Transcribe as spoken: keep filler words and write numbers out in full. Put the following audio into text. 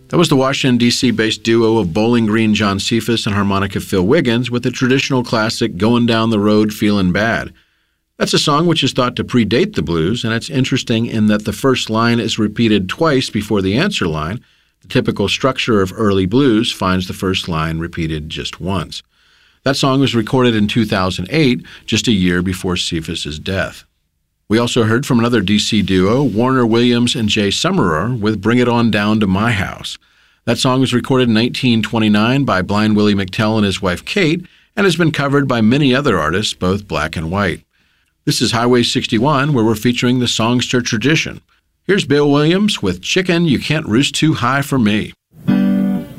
That was the Washington, D C-based duo of Bowling Green John Cephas and harmonica Phil Wiggins with the traditional classic Going Down the Road Feelin' Bad. That's a song which is thought to predate the blues, and it's interesting in that the first line is repeated twice before the answer line. The typical structure of early blues finds the first line repeated just once. That song was recorded in two thousand eight, just a year before Cephas's death. We also heard from another D C duo, Warner Williams and Jay Summerer, with Bring It On Down to My House. That song was recorded in nineteen twenty-nine by Blind Willie McTell and his wife Kate, and has been covered by many other artists, both black and white. This is Highway sixty-one, where we're featuring the songster tradition. Here's Bill Williams with Chicken You Can't Roost Too High for Me.